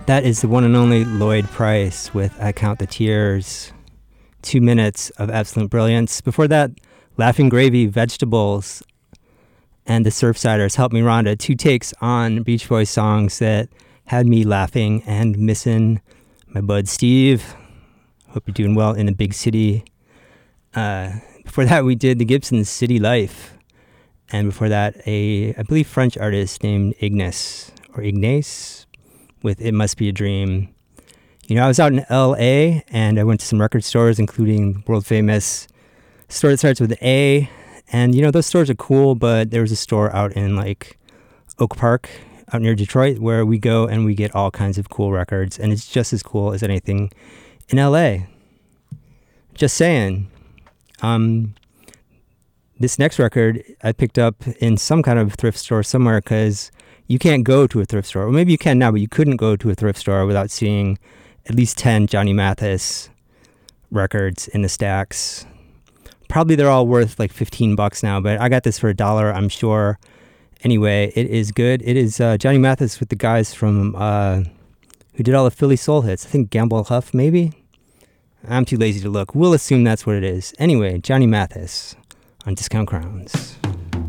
That is the one and only Lloyd Price with I Count the Tears. 2 minutes of absolute brilliance. Before that, Laughing Gravy, Vegetables, and the Surfsiders, Help Me Rhonda. 2 takes on Beach Boys songs that had me laughing and missing my bud Steve. Hope you're doing well in the big city. Before that, we did the Gibsons' City Life. And before that, I believe French artist named Ignace with It Must Be a Dream. You know, I was out in L.A. and I went to some record stores, including world famous store that starts with A. And, you know, those stores are cool, but there was a store out in, like, Oak Park, out near Detroit, where we go and we get all kinds of cool records. And it's just as cool as anything in L.A. Just saying. This next record I picked up in some kind of thrift store somewhere, because you can't go to a thrift store. Or maybe you can now, but you couldn't go to a thrift store without seeing at least 10 Johnny Mathis records in the stacks. Probably they're all worth like $15 now, but I got this for $1, I'm sure. Anyway, it is good. It is Johnny Mathis with the guys from who did all the Philly soul hits. I think Gamble Huff, maybe? I'm too lazy to look. We'll assume that's what it is. Anyway, Johnny Mathis on Discount Crowns.